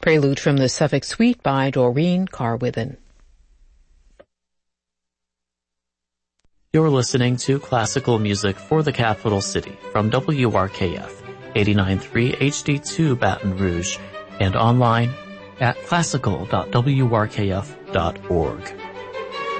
Prelude from the Suffolk Suite by Doreen Carwithen. You're listening to classical music for the capital city from WRKF 89.3 HD2 Baton Rouge and online at classical.wrkf.org.